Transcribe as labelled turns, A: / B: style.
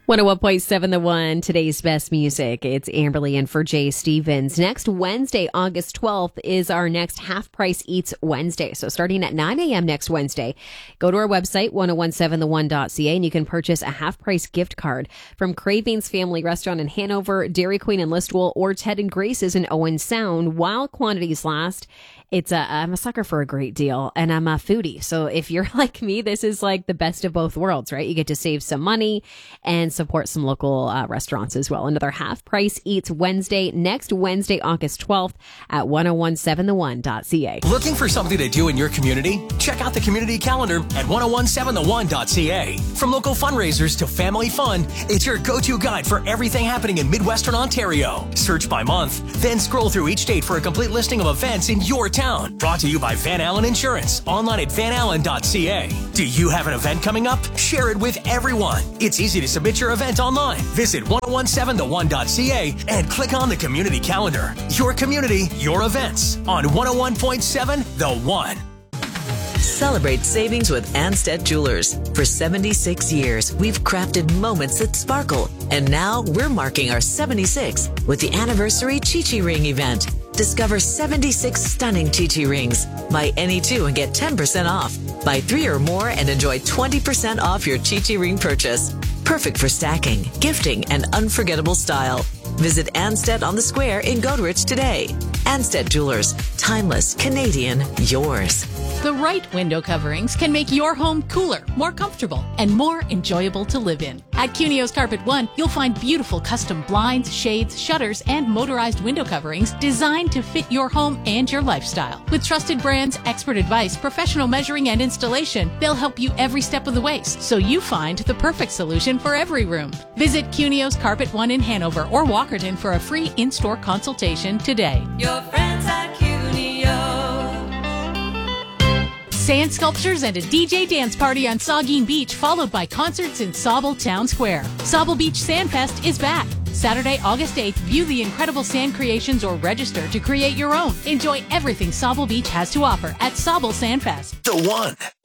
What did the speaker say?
A: 101.7 The One, today's best music. It's Amberly in for Jay Stevens. Next Wednesday, August 12th, is our next Half Price Eats Wednesday. So starting at 9 a.m. next Wednesday, go to our website, 1017theone.ca, and you can purchase a half-price gift card from Cravings Family Restaurant in Hanover, Dairy Queen in Listowel, or Ted and Grace's in Owen Sound while quantities last. I'm a sucker for a great deal, and I'm a foodie. So if you're like me, this is like the best of both worlds, right? You get to save some money and support some local restaurants as well. Another Half Price Eats Wednesday, next Wednesday, August 12th at 1017theone.ca.
B: Looking for something to do in your community? Check out the community calendar at 1017theone.ca. From local fundraisers to family fun, it's your go-to guide for everything happening in Midwestern Ontario. Search by month, then scroll through each date for a complete listing of events in your town. Brought to you by Van Allen Insurance, online at vanallen.ca. Do you have an event coming up? Share it with everyone. It's easy to submit your event online. Visit 1017theone.ca and click on the community calendar. Your community, your events on 101.7 The One.
C: Celebrate savings with Anstead Jewelers. For 76 years, we've crafted moments that sparkle. And now we're marking our 76 with the anniversary Chi-Chi Ring event. Discover 76 stunning Chi-Chi rings. Buy any two and get 10% off. Buy 3 or more and enjoy 20% off your Chi-Chi ring purchase. Perfect for stacking, gifting, and unforgettable style. Visit Anstead on the Square in Goderich today. Anstead Jewelers. Timeless, Canadian, yours.
D: The right window coverings can make your home cooler, more comfortable, and more enjoyable to live in. At Cunio's Carpet One, you'll find beautiful custom blinds, shades, shutters, and motorized window coverings designed to fit your home and your lifestyle. With trusted brands, expert advice, professional measuring, and installation, they'll help you every step of the way, so you find the perfect solution for every room. Visit Cunio's Carpet One in Hanover or Walkerton for a free in-store consultation today.
E: Your friends at Cunio.
D: Sand sculptures and a DJ dance party on Saugeen Beach, followed by concerts in Sauble Town Square. Sauble Beach Sandfest is back. Saturday, August 8th, view the incredible sand creations or register to create your own. Enjoy everything Sauble Beach has to offer at Sauble Sandfest.
B: The One.